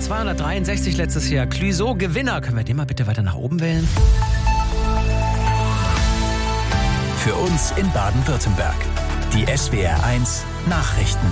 263 letztes Jahr. Clouseau Gewinner. Können wir den mal bitte weiter nach oben wählen? Für uns in Baden-Württemberg. Die SWR1 Nachrichten.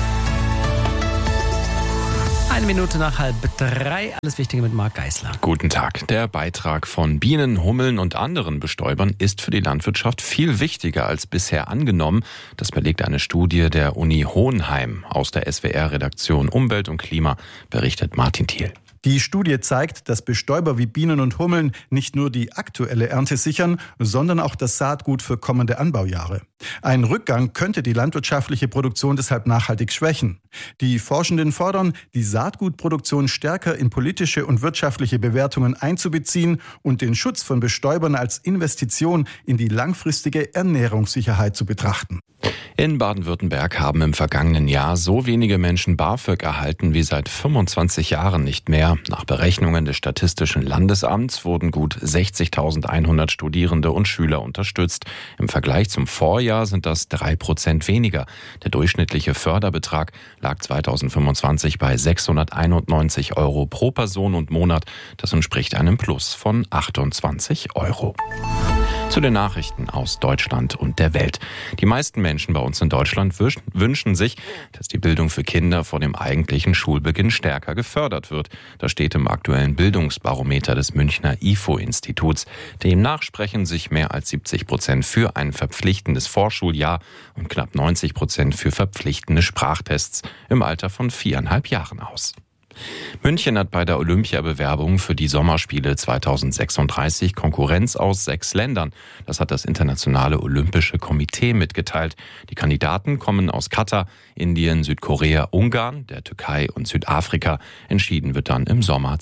1 Minute nach 2:30. Alles Wichtige mit Marc Geisler. Guten Tag. Der Beitrag von Bienen, Hummeln und anderen Bestäubern ist für die Landwirtschaft viel wichtiger als bisher angenommen. Das belegt eine Studie der Uni Hohenheim. Aus der SWR-Redaktion Umwelt und Klima berichtet Martin Thiel. Die Studie zeigt, dass Bestäuber wie Bienen und Hummeln nicht nur die aktuelle Ernte sichern, sondern auch das Saatgut für kommende Anbaujahre. Ein Rückgang könnte die landwirtschaftliche Produktion deshalb nachhaltig schwächen. Die Forschenden fordern, die Saatgutproduktion stärker in politische und wirtschaftliche Bewertungen einzubeziehen und den Schutz von Bestäubern als Investition in die langfristige Ernährungssicherheit zu betrachten. In Baden-Württemberg haben im vergangenen Jahr so wenige Menschen BAföG erhalten wie seit 25 Jahren nicht mehr. Nach Berechnungen des Statistischen Landesamts wurden gut 60.100 Studierende und Schüler unterstützt. Im Vergleich zum Vorjahr sind das 3% weniger. Der durchschnittliche Förderbetrag lag 2025 bei 691 € pro Person und Monat. Das entspricht einem Plus von 28 €. Zu den Nachrichten aus Deutschland und der Welt. Die meisten Menschen bei uns in Deutschland wünschen sich, dass die Bildung für Kinder vor dem eigentlichen Schulbeginn stärker gefördert wird. Das steht im aktuellen Bildungsbarometer des Münchner IFO-Instituts. Demnach sprechen sich mehr als 70% für ein verpflichtendes Vorschuljahr und knapp 90% für verpflichtende Sprachtests im Alter von 4,5 Jahren aus. München hat bei der Olympiabewerbung für die Sommerspiele 2036 Konkurrenz aus 6 Ländern. Das hat das Internationale Olympische Komitee mitgeteilt. Die Kandidaten kommen aus Katar, Indien, Südkorea, Ungarn, der Türkei und Südafrika. Entschieden wird dann im Sommer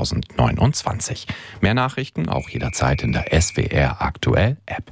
2029. Mehr Nachrichten auch jederzeit in der SWR Aktuell App.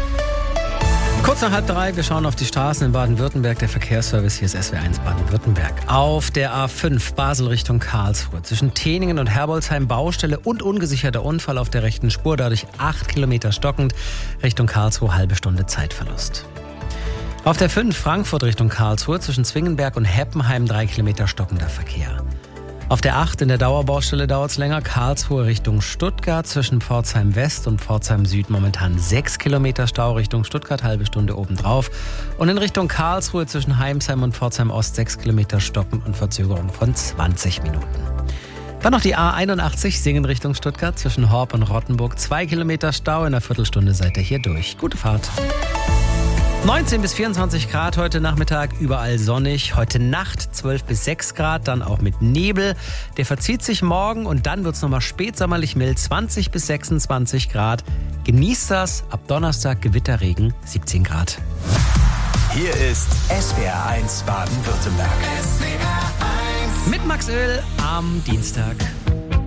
Kurz nach 2:30, wir schauen auf die Straßen in Baden-Württemberg. Der Verkehrsservice, hier ist SWR1 Baden-Württemberg. Auf der A5 Basel Richtung Karlsruhe. Zwischen Teningen und Herbolzheim Baustelle und ungesicherter Unfall auf der rechten Spur. Dadurch 8 Kilometer stockend. Richtung Karlsruhe halbe Stunde Zeitverlust. Auf der 5 Frankfurt Richtung Karlsruhe. Zwischen Zwingenberg und Heppenheim 3 Kilometer stockender Verkehr. Auf der 8 in der Dauerbaustelle dauert es länger. Karlsruhe Richtung Stuttgart zwischen Pforzheim West und Pforzheim Süd momentan 6 Kilometer Stau Richtung Stuttgart, halbe Stunde obendrauf. Und in Richtung Karlsruhe zwischen Heimsheim und Pforzheim Ost 6 Kilometer Stoppen und Verzögerung von 20 Minuten. Dann noch die A81 Singen Richtung Stuttgart zwischen Horb und Rottenburg. 2 Kilometer Stau, in einer Viertelstunde seid ihr hier durch. Gute Fahrt. 19 bis 24 Grad heute Nachmittag, überall sonnig. Heute Nacht 12 bis 6 Grad, dann auch mit Nebel. Der verzieht sich morgen und dann wird es nochmal spätsommerlich mild, 20 bis 26 Grad. Genießt das, ab Donnerstag Gewitterregen, 17 Grad. Hier ist SWR1 Baden-Württemberg. Mit Max Öl am Dienstag.